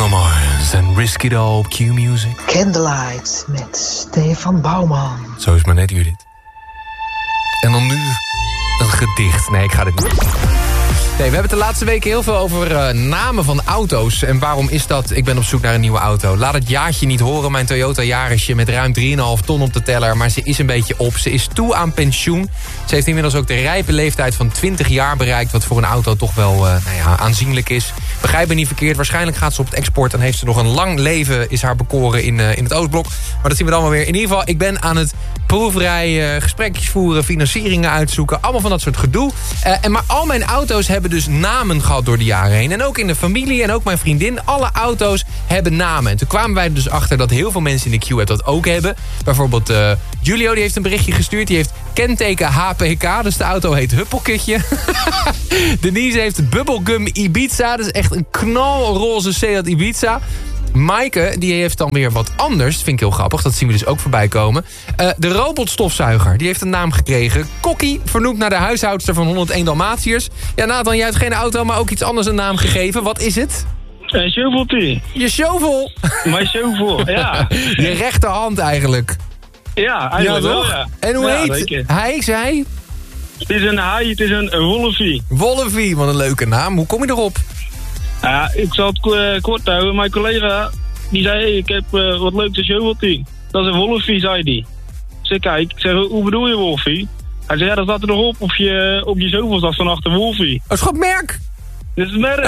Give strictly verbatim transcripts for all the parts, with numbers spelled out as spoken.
Bruno Mars en Risk It All op Q-Music. Candlelight met Stefan Bouwman. Zo is maar net, Judith. En dan nu een gedicht. Nee, ik ga dit niet. Nee, we hebben het de laatste weken heel veel over uh, namen van auto's. En waarom is dat? Ik ben op zoek naar een nieuwe auto. Laat het jaartje niet horen, mijn Toyota Yarisje met ruim drie komma vijf ton op de teller. Maar ze is een beetje op. Ze is toe aan pensioen. Ze heeft inmiddels ook de rijpe leeftijd van twintig jaar bereikt. Wat voor een auto toch wel uh, nou ja, aanzienlijk is. Begrijp me niet verkeerd. Waarschijnlijk gaat ze op het export. En heeft ze nog een lang leven is haar bekoren in, uh, in het Oostblok. Maar dat zien we dan wel weer. In ieder geval, ik ben aan het proefrijden, uh, gesprekjes voeren, financieringen uitzoeken. Allemaal van dat soort gedoe. Uh, en maar al mijn auto's hebben dus namen gehad door de jaren heen. En ook in de familie en ook mijn vriendin. Alle auto's hebben namen. En toen kwamen wij er dus achter dat heel veel mensen in de Q-app dat ook hebben. Bijvoorbeeld uh, Julio die heeft een berichtje gestuurd. Die heeft kenteken H P K. Dus de auto heet Huppelkutje. Denise heeft Bubblegum Ibiza. Dat is echt een knalroze Seat Ibiza. Maaike, die heeft dan weer wat anders. Dat vind ik heel grappig, dat zien we dus ook voorbij komen. Uh, de robotstofzuiger, die heeft een naam gekregen. Kokkie, vernoemd naar de huishoudster van honderdéén Dalmatiërs. Ja, Nathan, jij hebt geen auto, maar ook iets anders een naam gegeven. Wat is het? Een shoveltje. Je shovel? Mijn shovel, ja. Je rechterhand eigenlijk. Ja, eigenlijk ja, wel, toch? ja. En hoe ja, heet zeker. hij, zij? Het is een haai, het is een wolfie. Wolfie, wat een leuke naam. Hoe kom je erop? Ja, ik zal het uh, kort houden. Mijn collega, die zei, hey, ik heb uh, wat leuks een shoveltje. Dat is een wolfie, zei hij. Dus ik kijk, ik zeg, hoe bedoel je wolfie? Hij zei, ja, dat staat er nog op, op je, op je shovel staat van achter wolfie. Oh, het merk? Dit is het merk.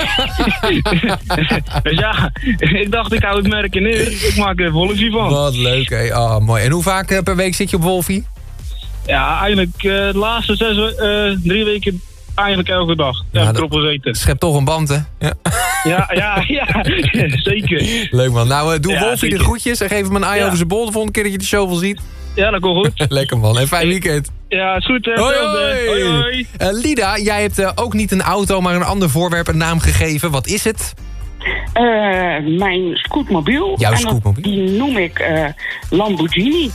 Oh. Dus ja, ik dacht, ik hou het merk in neer. Ik maak er wolfie van. Wat leuk, hé. Oh, mooi. En hoe vaak uh, per week zit je op wolfie? Ja, eigenlijk uh, de laatste zes, uh, drie weken eigenlijk elke dag. Ja, ja, erop gezeten. Schept toch een band, hè? Ja, ja, ja, ja zeker. Leuk, man. Nou, uh, doe ja, Wolfie zeker. de groetjes en geef hem een eye ja. over zijn bol de volgende keer dat je de show wil zien. Ja, dat komt goed. Lekker, man. En fijn weekend. Ja, is goed, hè. Hoi, hoi. hoi, hoi. Uh, Lida, jij hebt uh, ook niet een auto, maar een ander voorwerp een naam gegeven. Wat is het? Uh, mijn scootmobiel. Jouw en scootmobiel? Die noem ik uh, Lamborghini.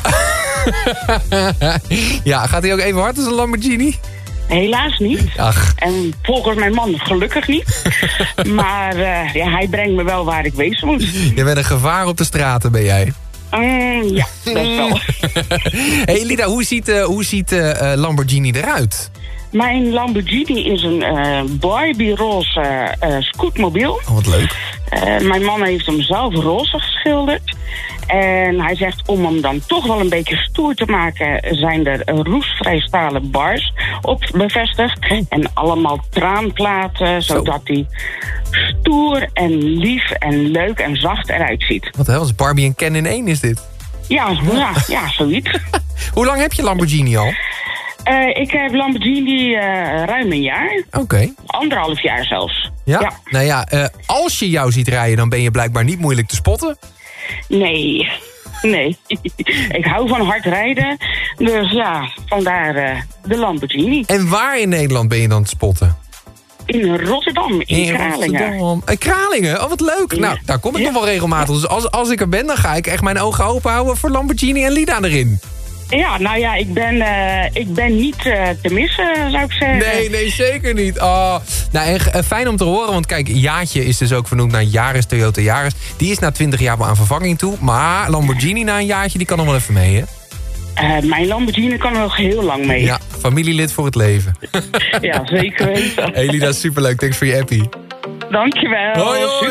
Ja, gaat hij ook even hard als een Lamborghini? Helaas niet. Ach. En volgens mijn man gelukkig niet. Maar uh, ja, hij brengt me wel waar ik wezen moet. Je bent een gevaar op de straten, ben jij? Mm, ja, best wel. Hey Lida, hoe ziet, uh, hoe ziet uh, Lamborghini eruit? Mijn Lamborghini is een uh, Barbie-roze uh, scootmobiel. Oh, wat leuk. Uh, mijn man heeft hem zelf roze geschilderd. En hij zegt, om hem dan toch wel een beetje stoer te maken, zijn er roestvrij stalen bars op bevestigd. En allemaal traanplaten, zodat hij stoer en lief en leuk en zacht eruit ziet. Wat de hel, is Barbie en Ken in één is dit? Ja, ja, ja zoiets. Hoe lang heb je Lamborghini al? Uh, ik heb Lamborghini uh, ruim een jaar. Oké. Okay. Anderhalf jaar zelfs. Ja? ja. Nou ja, uh, als je jou ziet rijden, dan ben je blijkbaar niet moeilijk te spotten. Nee, nee. Ik hou van hard rijden. Dus ja, vandaar uh, de Lamborghini. En waar in Nederland ben je dan te spotten? In Rotterdam, in, in Kralingen. Rotterdam. In Kralingen? Oh, wat leuk. Ja. Nou, daar kom ik ja. nog wel regelmatig. Dus als, als ik er ben, dan ga ik echt mijn ogen open houden voor Lamborghini en Lida erin. Ja, nou ja, ik ben, uh, ik ben niet uh, te missen, zou ik zeggen. Nee, nee, zeker niet. Oh. Nou, en, uh, fijn om te horen, want kijk, Jaatje is dus ook vernoemd naar Yaris, Toyota Yaris. Die is na twintig jaar wel aan vervanging toe. Maar Lamborghini na een jaartje, die kan nog wel even mee, hè? Uh, mijn Lamborghini kan er nog heel lang mee. Ja, familielid voor het leven. Ja, zeker weten. Hey Lida, superleuk. Thanks voor je appie. Dankjewel. Hoi, hoi.